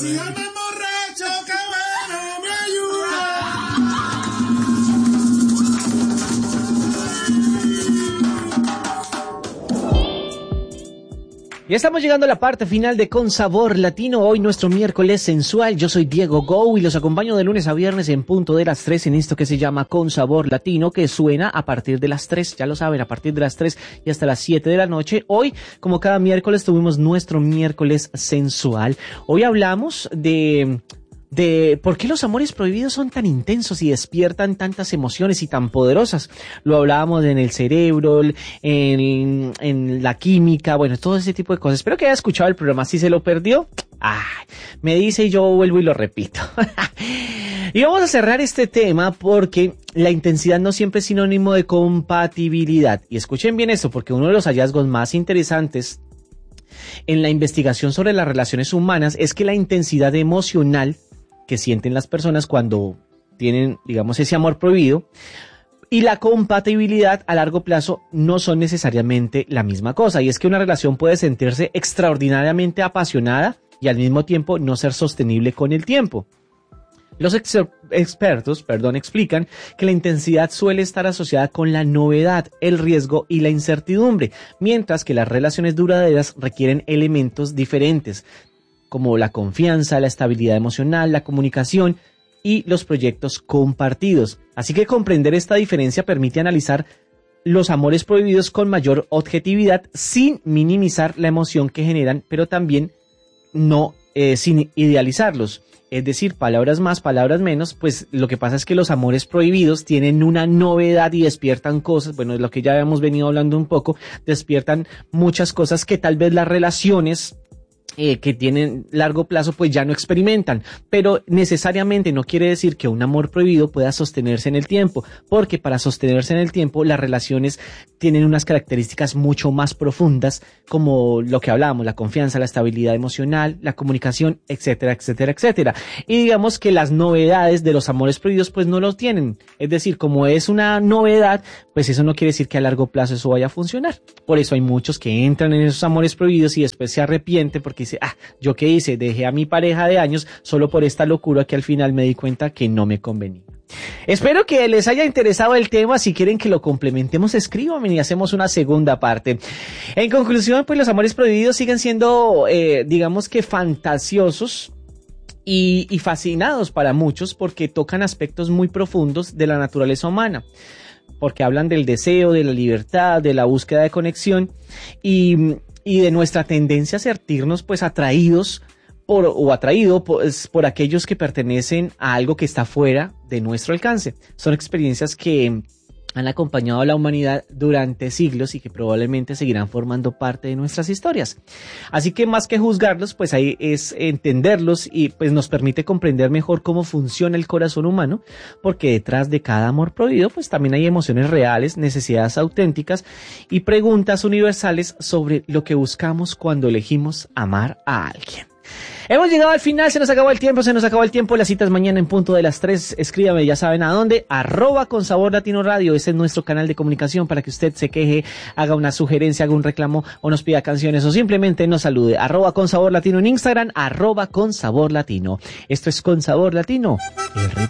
si yo me emborracho, qué bueno me ayuda. Ya estamos llegando a la parte final de Con Sabor Latino, hoy nuestro miércoles sensual. Yo soy Diego Go y los acompaño de lunes a viernes en punto de las 3 en esto que se llama Con Sabor Latino, que suena a partir de las 3, ya lo saben, a partir de las 3 y hasta las 7 de la noche. Hoy, como cada miércoles, tuvimos nuestro miércoles sensual. Hoy hablamos de por qué los amores prohibidos son tan intensos y despiertan tantas emociones y tan poderosas. Lo hablábamos en el cerebro, en la química, bueno, todo ese tipo de cosas. Espero que haya escuchado el programa. Si se lo perdió, me dice y yo vuelvo y lo repito. Y vamos a cerrar este tema porque la intensidad no siempre es sinónimo de compatibilidad. Y escuchen bien esto, porque uno de los hallazgos más interesantes en la investigación sobre las relaciones humanas es que la intensidad emocional que sienten las personas cuando tienen, digamos, ese amor prohibido y la compatibilidad a largo plazo no son necesariamente la misma cosa. Y es que una relación puede sentirse extraordinariamente apasionada y al mismo tiempo no ser sostenible con el tiempo. Los expertos explican que la intensidad suele estar asociada con la novedad, el riesgo y la incertidumbre, mientras que las relaciones duraderas requieren elementos diferentes, como la confianza, la estabilidad emocional, la comunicación y los proyectos compartidos. Así que comprender esta diferencia permite analizar los amores prohibidos con mayor objetividad sin minimizar la emoción que generan, pero también no sin idealizarlos. Es decir, palabras más, palabras menos, pues lo que pasa es que los amores prohibidos tienen una novedad y despiertan cosas, bueno, es lo que ya habíamos venido hablando un poco, despiertan muchas cosas que tal vez las relaciones que tienen largo plazo pues ya no experimentan, pero necesariamente no quiere decir que un amor prohibido pueda sostenerse en el tiempo, porque para sostenerse en el tiempo las relaciones tienen unas características mucho más profundas, como lo que hablábamos, la confianza, la estabilidad emocional, la comunicación, etcétera, etcétera, etcétera. Y digamos que las novedades de los amores prohibidos pues no los tienen, es decir, como es una novedad, pues eso no quiere decir que a largo plazo eso vaya a funcionar. Por eso hay muchos que entran en esos amores prohibidos y después se arrepienten porque dice, ¿yo qué hice? Dejé a mi pareja de años solo por esta locura que al final me di cuenta que no me convenía. Espero que les haya interesado el tema. Si quieren que lo complementemos, escríbanme y hacemos una segunda parte. En conclusión, pues los amores prohibidos siguen siendo, digamos que fantasiosos y fascinados para muchos porque tocan aspectos muy profundos de la naturaleza humana. Porque hablan del deseo, de la libertad, de la búsqueda de conexión y de nuestra tendencia a sentirnos pues atraídos por aquellos que pertenecen a algo que está fuera de nuestro alcance. Son experiencias que han acompañado a la humanidad durante siglos y que probablemente seguirán formando parte de nuestras historias. Así que más que juzgarlos, pues ahí es entenderlos y pues nos permite comprender mejor cómo funciona el corazón humano, porque detrás de cada amor prohibido pues también hay emociones reales, necesidades auténticas y preguntas universales sobre lo que buscamos cuando elegimos amar a alguien. Hemos llegado al final, se nos acabó el tiempo, las citas mañana en punto de las 3, escríbame, ya saben a dónde, @ConSaborLatinoRadio, ese es nuestro canal de comunicación para que usted se queje, haga una sugerencia, haga un reclamo o nos pida canciones o simplemente nos salude, @ConSaborLatino en Instagram, @ConSaborLatino. Esto es Con Sabor Latino, el